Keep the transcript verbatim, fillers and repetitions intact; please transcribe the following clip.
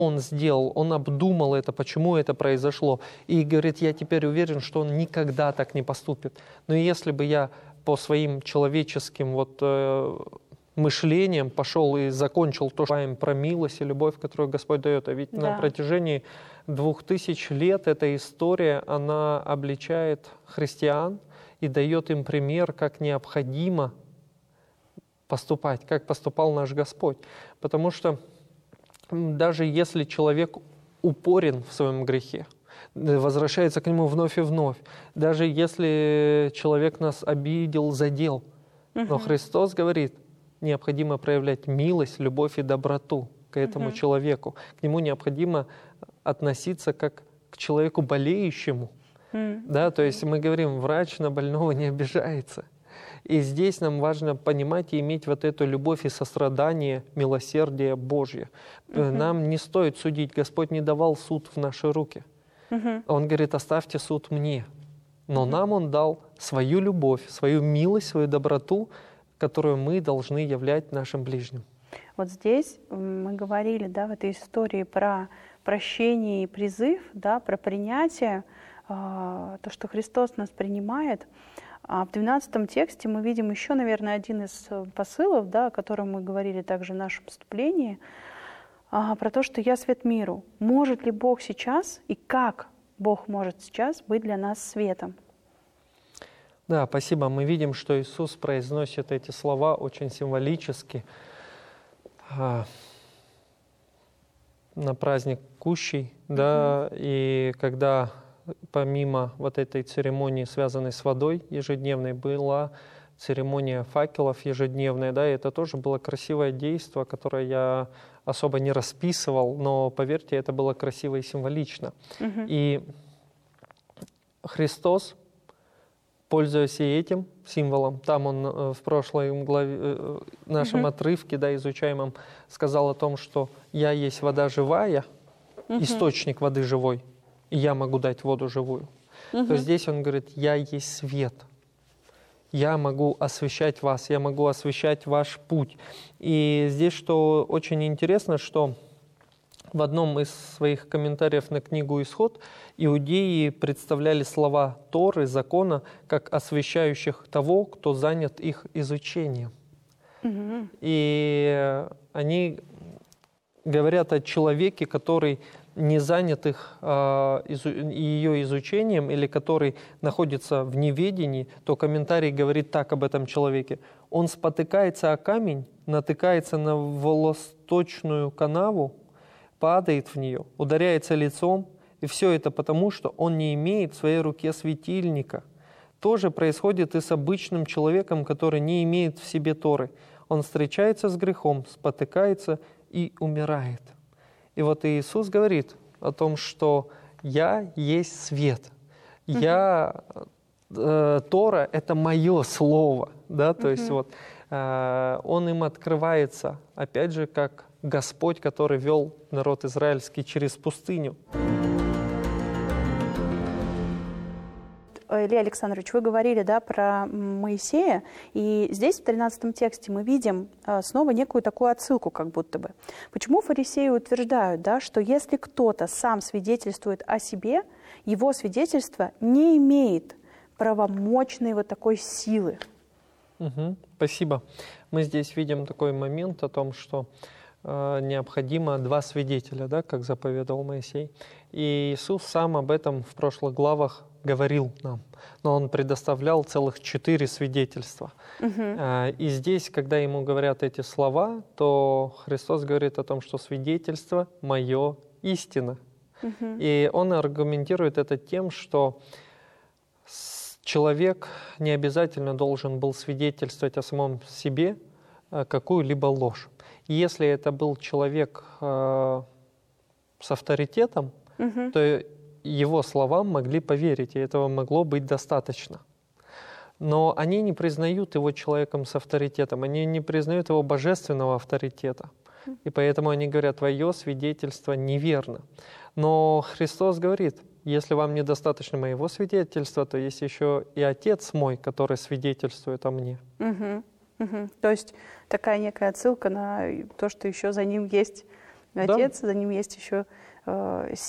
он сделал, он обдумал это, почему это произошло. И говорит, я теперь уверен, что он никогда так не поступит. Но если бы я по своим человеческим вот, э, мышлением пошел и закончил то, что мы про милость и любовь, которую Господь дает, а ведь Да. на протяжении двух тысяч лет эта история, она обличает христиан и дает им пример, как необходимо поступать, как поступал наш Господь. Потому что даже если человек упорен в своем грехе, возвращается к нему вновь и вновь, даже если человек нас обидел, задел, Мгм. но Христос говорит, необходимо проявлять милость, любовь и доброту к этому Мгм. человеку. К нему необходимо относиться как к человеку болеющему. М. Да, то есть мы говорим, врач на больного не обижается. И здесь нам важно понимать и иметь вот эту любовь и сострадание, милосердие Божье. Мгм. Нам не стоит судить. Господь не давал суд в наши руки. Мгм. Он говорит, оставьте суд мне. Но нам Он дал свою любовь, свою милость, свою доброту, которую мы должны являть нашим ближним. Вот здесь м, мы говорили, да, в этой истории про прощение и призыв, да, про принятие, а, то, что Христос нас принимает. А в двенадцатом тексте мы видим еще, наверное, один из э, посылов, да, о котором мы говорили также в нашем вступлении, а, про то, что «Я свет миру». Может ли Бог сейчас и как Бог может сейчас быть для нас светом? Да, спасибо. Мы видим, что Иисус произносит эти слова очень символически. А, на праздник Кущей, да, и когда помимо вот этой церемонии, связанной с водой ежедневной, была церемония факелов ежедневная, да, и это тоже было красивое действие, которое я особо не расписывал, но, поверьте, это было красиво и символично. Мгм. И Христос, пользуясь и этим символом, там он э, в прошлой главе, э, нашем Мгм. отрывке, да, изучаемом, сказал о том, что «Я есть вода живая», Мгм. источник воды живой, и я могу дать воду живую. Мгм. То здесь он говорит, я есть свет. Я могу освещать вас, я могу освещать ваш путь. И здесь, что очень интересно, что в одном из своих комментариев на книгу «Исход» иудеи представляли слова Торы, закона, как освещающих того, кто занят их изучением. Мгм. И они говорят о человеке, который не занят их, а, изу- ее изучением или который находится в неведении, то комментарий говорит так об этом человеке. Он спотыкается о камень, натыкается на волосточную канаву, падает в нее, ударяется лицом, и все это потому, что он не имеет в своей руке светильника. То же происходит и с обычным человеком, который не имеет в себе Торы. Он встречается с грехом, спотыкается и умирает. И вот Иисус говорит о том, что «Я есть свет». Я, э, Тора — это мое слово. Да? То есть вот, э, Он им открывается, опять же, как Господь, который вел народ израильский через пустыню. Илья Александрович, вы говорили, да, про Моисея, и здесь в тринадцатом тексте мы видим а, снова некую такую отсылку, как будто бы. Почему фарисеи утверждают, да, что если кто-то сам свидетельствует о себе, его свидетельство не имеет правомочной вот такой силы? Мгм. Спасибо. Мы здесь видим такой момент о том, что э, необходимо два свидетеля, да, как заповедовал Моисей. И Иисус сам об этом в прошлых главах говорил нам, но Он предоставлял целых четыре свидетельства. Э, И здесь, когда Ему говорят эти слова, то Христос говорит о том, что свидетельство мое истина. И Он аргументирует это тем, что с- человек не обязательно должен был свидетельствовать о самом себе э, какую-либо ложь. И если это был человек э, с авторитетом, то его словам могли поверить, и этого могло быть достаточно. Но они не признают его человеком с авторитетом, они не признают его божественного авторитета. И поэтому они говорят, твое свидетельство неверно. Но Христос говорит, если вам недостаточно моего свидетельства, то есть еще и Отец мой, который свидетельствует о мне. Мгм. Мгм. То есть такая некая отсылка на то, что еще за ним есть Отец, да. За ним есть еще э,